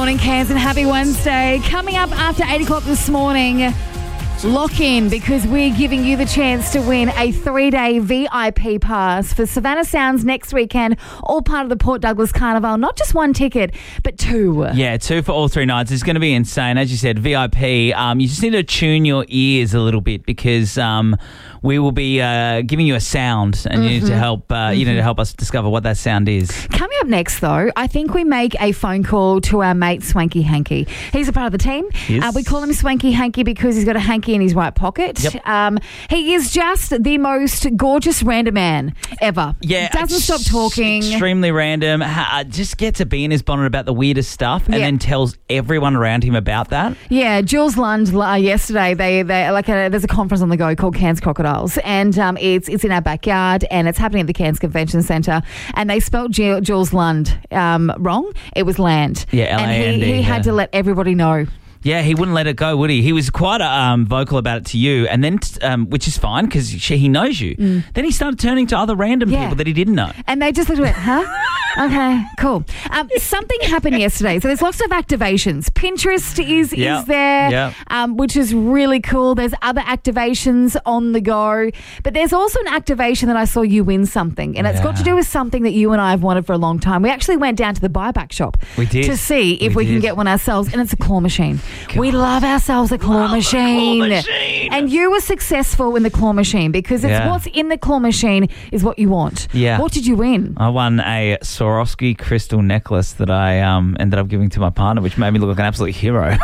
morning, Cairns, and happy Wednesday. Coming up after 8 o'clock this morning, lock in because we're giving you the chance to win a 3-day VIP pass for Savannah Sounds next weekend, all part of the Port Douglas Carnival. Not just one ticket, but two. Yeah, 2 for all 3 nights. It's going to be insane. As you said, VIP. You just need to tune your ears a little bit because we will be giving you a sound, and you need to help. You need to help us discover what that sound is. Coming up next, though, I think we make a phone call to our mate Swanky Hanky. He's a part of the team. Yes. We call him Swanky Hanky because he's got a hanky in his right pocket. Yep. He is just the most gorgeous random man ever. Yeah, doesn't stop talking. Extremely random. Just gets a bee in his bonnet about the weirdest stuff, and then tells everyone around him about that. Yeah, Jules Lund yesterday. There's a conference on the go called Cairns Crocodiles, and it's in our backyard, and it's happening at the Cairns Convention Centre. And they spelt Jules Lund wrong. It was Land. Yeah, L-A-N-D. And he had to let everybody know. Yeah, he wouldn't let it go, would he? He was quite vocal about it to you, and then which is fine because he knows you. Then he started turning to other random people that he didn't know. And they just looked at it, huh? Okay, cool. Something happened yesterday. So there's lots of activations. Pinterest is there, which is really cool. There's other activations on the go. But there's also an activation that I saw you win something. And it's got to do with something that you and I have wanted for a long time. We actually went down to the buyback shop to see if we can get one ourselves. And it's a claw machine. God. We love ourselves a claw machine. And you were successful in the claw machine because it's what's in the claw machine is what you want. Yeah. What did you win? I won a Swarovski crystal necklace that I ended up giving to my partner, which made me look like an absolute hero.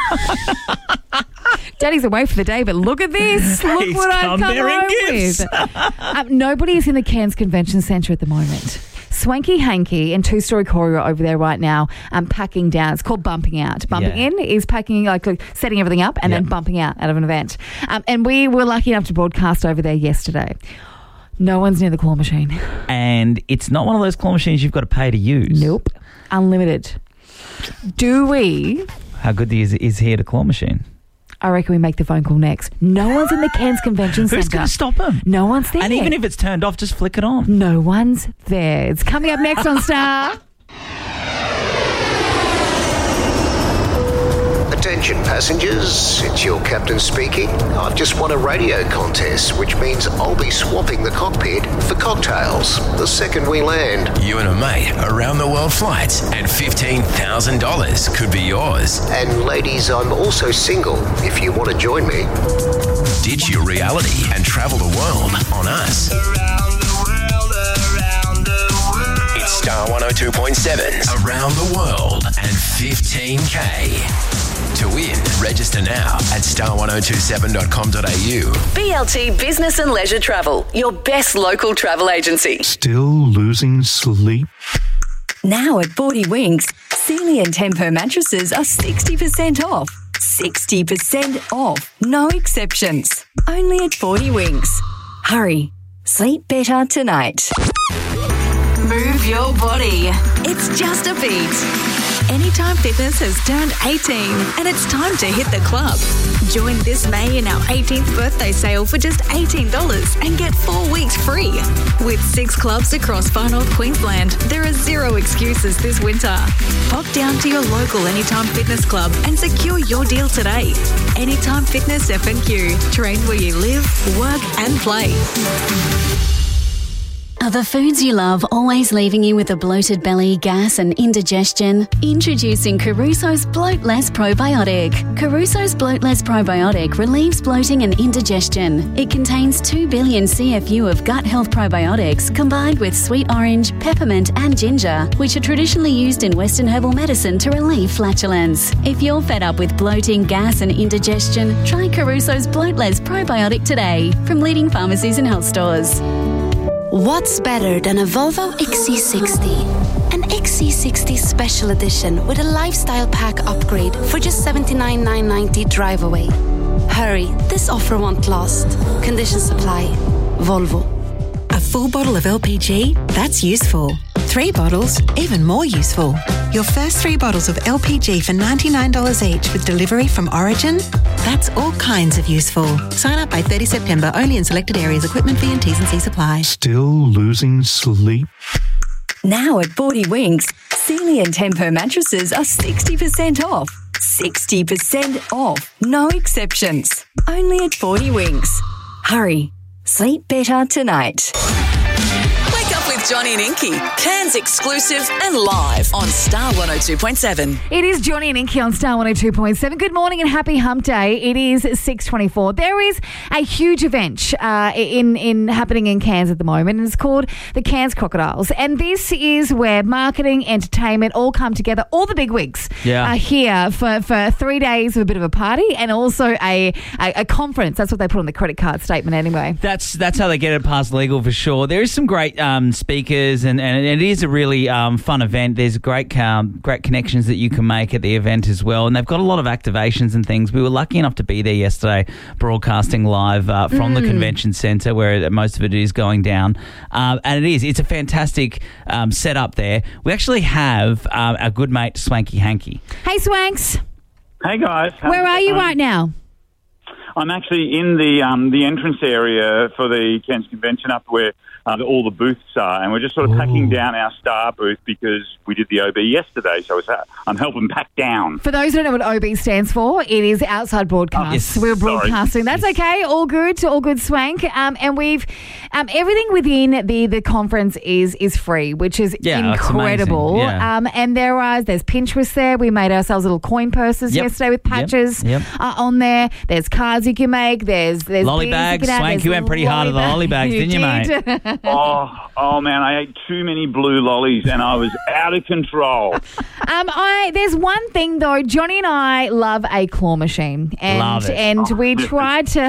Daddy's away for the day, but look at this. Look what I've come home with. Nobody is in the Cairns Convention Centre at the moment. Swanky Hanky and Two-Story Corey are over there right now packing down. It's called bumping out. Bumping in is packing, like setting everything up and then bumping out of an event. And we were lucky enough to broadcast over there yesterday. No one's near the claw machine. And it's not one of those claw machines you've got to pay to use. Nope. Unlimited. Do we? How good is he at a claw machine? I reckon we make the phone call next. No one's in the Cairns Convention Centre. Who's going to stop him? No one's there. And even if it's turned off, just flick it on. No one's there. It's coming up next on Star. Attention passengers, it's your captain speaking. I've just won a radio contest, which means I'll be swapping the cockpit for cocktails the second we land. You and a mate, around the world flights, and $15,000 could be yours. And ladies, I'm also single if you want to join me. Ditch your reality and travel the world on us. It's Star 102.7's Around the World and 15K. To win, register now at star1027.com.au. BLT Business and Leisure Travel, your best local travel agency. Still losing sleep? Now at 40 Winks, Sealy and Tempo mattresses are 60% off. 60% off. No exceptions. Only at 40 Winks. Hurry. Sleep better tonight. Move your body. It's just a beat. Anytime Fitness has turned 18 and it's time to hit the club. Join this May in our 18th birthday sale for just $18 and get 4 weeks free. With 6 clubs across Far North Queensland, there are 0 excuses this winter. Pop down to your local Anytime Fitness club and secure your deal today. Anytime Fitness F&Q. Train where you live, work and play. Are the foods you love always leaving you with a bloated belly, gas and indigestion? Introducing Caruso's Bloat Less Probiotic. Caruso's Bloat Less Probiotic relieves bloating and indigestion. It contains 2 billion CFU of gut health probiotics combined with sweet orange, peppermint and ginger, which are traditionally used in Western herbal medicine to relieve flatulence. If you're fed up with bloating, gas and indigestion, try Caruso's Bloat Less Probiotic today from leading pharmacies and health stores. What's better than a Volvo XC60? An XC60 Special Edition with a lifestyle pack upgrade for just $79,990 drive away. Hurry, this offer won't last. Conditions apply. Volvo. A full bottle of LPG? That's useful. 3 bottles? Even more useful. Your first 3 bottles of LPG for $99 each with delivery from Origin? That's all kinds of useful. Sign up by 30 September only in selected areas. Equipment fee and T's and C's apply. Still losing sleep? Now at 40 Winks, Sealy and Tempo mattresses are 60% off. 60% off. No exceptions. Only at 40 Winks. Hurry. Sleep better tonight. Wake up with Johnny and Inky. Cairns exclusive and live on Star 102.7. It is Johnny and Inky on Star 102.7. Good morning and happy hump day. It is 6:24. There is a huge event in happening in Cairns at the moment, and it's called the Cairns Crocodiles. And this is where marketing, entertainment all come together. All the big wigs are here for 3 days of a bit of a party and also a conference. That's what they put on the credit card statement anyway. That's how they get it past legal for sure. There is some great speakers and it is a really fun event. There's great connections that you can make at the event as well, and they've got a lot of activations and things. We were lucky enough to be there yesterday, broadcasting live from the convention centre where most of it is going down, and it's a fantastic setup there. We actually have our good mate Swanky Hanky. Hey Swanks. Hey guys. Where are you right now? I'm actually in the entrance area for the Cairns Convention, up where all the booths are, and we're just sort of packing down our star booth because we did the OB yesterday, so I'm helping pack down. For those who don't know what OB stands for, it is outside broadcast. Yes. We're broadcasting. That's okay. All good, Swank. And we've everything within the conference is free, which is incredible. Yeah. And there's Pinterest there. We made ourselves little coin purses yesterday with patches on there. There's cards you can make. There's lolly bags. Swank, you went pretty hard at the lolly bags, didn't you, mate? Oh man, I ate too many blue lollies and I was out of control. There's one thing though, Johnny and I love a claw machine, and we tried to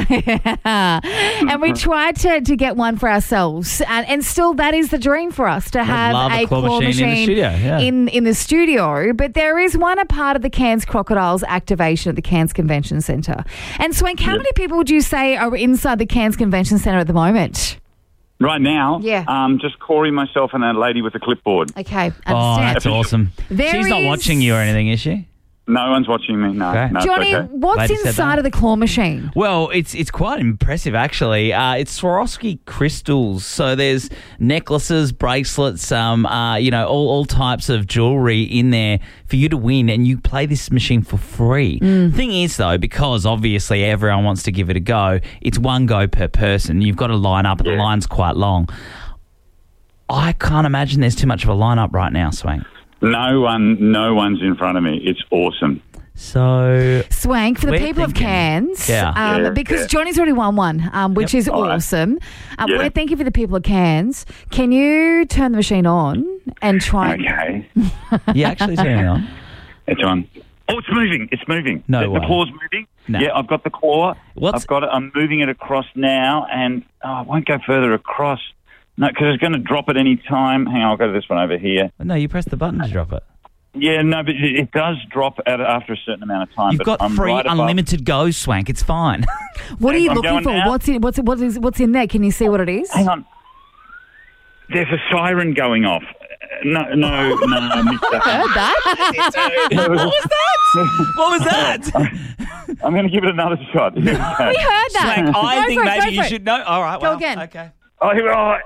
to get one for ourselves, and still that is the dream for us to have a claw machine in the studio. But there is one a part of the Cairns Crocodiles activation at the Cairns Convention Centre. And Swank, how many people would you say are inside the Cairns Convention Centre at the moment? Right now, just Corey, myself, and a lady with a clipboard. Okay, understand. Oh, that's awesome. She's not watching you or anything, is she? No one's watching me, no. Okay. No, Johnny, what's inside of the claw machine? Well, it's quite impressive, actually. It's Swarovski crystals. So there's necklaces, bracelets, all types of jewellery in there for you to win, and you play this machine for free. Thing is, though, because obviously everyone wants to give it a go, it's one go per person. You've got to line up, and the line's quite long. I can't imagine there's too much of a line-up right now, Swank. No one's in front of me. It's awesome. So, Swank, for the people of Cairns, because Johnny's already won one, which is awesome. We're thinking for the people of Cairns. Can you turn the machine on and try? Okay. Yeah, actually turn it on. It's on. Oh, it's moving. It's moving. No way. The claw's moving. No. Yeah, I've got the claw. I've got it. I'm moving it across now, and I won't go further across. No, because it's going to drop at any time. Hang on, I'll go to this one over here. No, you press the button to drop it. Yeah, no, but it does drop after a certain amount of time. You've got free unlimited go, Swank. It's fine. What are you looking for? Now. What's in there? Can you see what it is? Hang on. There's a siren going off. No, I missed that. Heard that? What was that? I'm going to give it another shot. We heard that. Swank, I think maybe you should should know. All right, go again. Okay. Oh,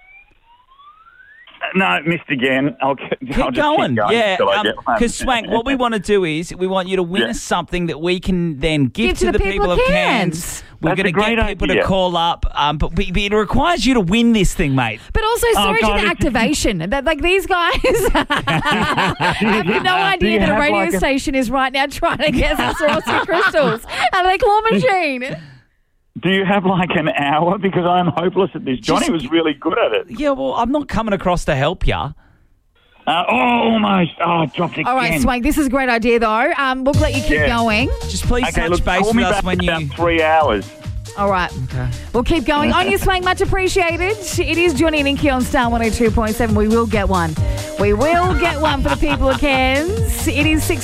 no, missed again. I'll just keep going. Yeah, because Swank, what we want to do is we want you to win something that we can then give to the people of Cairns. We're going to get people to call up, but it requires you to win this thing, mate. But also, sorry to the activation. That these guys have no idea that a radio station is right now trying to get some Swarovski crystals out of their claw machine. Do you have like an hour? Because I'm hopeless at this. Johnny was really good at it. Yeah, well, I'm not coming across to help you. Almost. I dropped again. All right, Swank, this is a great idea, though. We'll let you keep going. Just please touch base with us when you... about 3 hours. All right. Okay. We'll keep going. On your Swank, much appreciated. It is Johnny and Inky on Star 102.7. We will get one. We will get one for the people of Cairns. It is 6